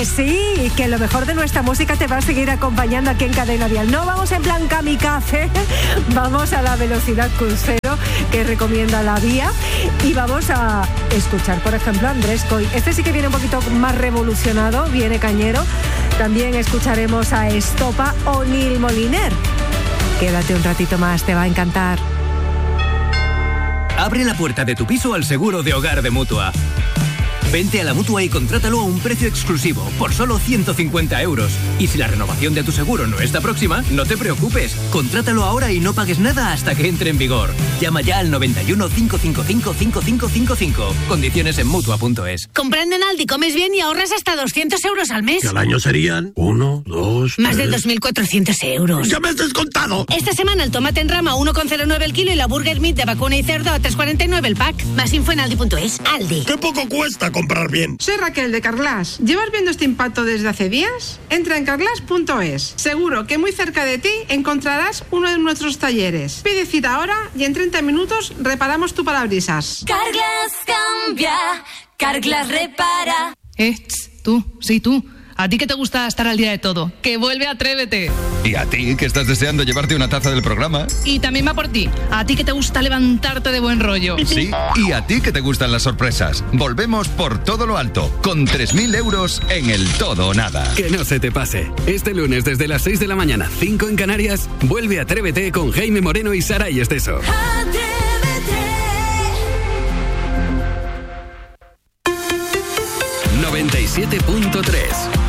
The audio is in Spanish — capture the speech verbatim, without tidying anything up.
Que sí, que lo mejor de nuestra música te va a seguir acompañando aquí en Cadena Dial. No vamos en plan kamikaze, vamos a la velocidad crucero que recomienda la vía y vamos a escuchar, por ejemplo, a Andrés Coy. Este sí que viene un poquito más revolucionado, viene cañero. También escucharemos a Estopa o Nil Moliner. Quédate un ratito más, te va a encantar. Abre la puerta de tu piso al seguro de hogar de Mutua. Vente a la Mutua y contrátalo a un precio exclusivo, por solo ciento cincuenta euros. Y si la renovación de tu seguro no está próxima, no te preocupes. Contrátalo ahora y no pagues nada hasta que entre en vigor. Llama ya al noventa y uno, cinco cinco cinco, cinco cinco cinco cinco. Condiciones en Mutua punto es. Comprando en Aldi comes bien y ahorras hasta doscientos euros al mes. Y al año serían uno, dos, Más tres... de dos mil cuatrocientos euros. ¡Ya me has descontado! Esta semana el tomate en rama uno coma cero nueve el kilo y la burger meat de vacuna y cerdo a tres coma cuarenta y nueve el pack. Más info en aldi punto es. Aldi. ¡Qué poco cuesta comprar bien! Soy Raquel de Carglass. ¿Llevas viendo este impacto desde hace días? Entra en carglass punto es. Seguro que muy cerca de ti encontrarás uno de nuestros talleres. Pide cita ahora y en treinta minutos reparamos tu parabrisas. Carglass cambia, Carglass repara. Eh, tss, tú, sí tú. A ti que te gusta estar al día de todo, que vuelve Atrévete. Y a ti que estás deseando llevarte una taza del programa. Y también va por ti, a ti que te gusta levantarte de buen rollo. Sí, y a ti que te gustan las sorpresas. Volvemos por todo lo alto, con tres mil euros en el todo o nada. Que no se te pase. Este lunes desde las seis de la mañana, cinco en Canarias, vuelve Atrévete con Jaime Moreno y Saray Esteso. noventa y siete punto tres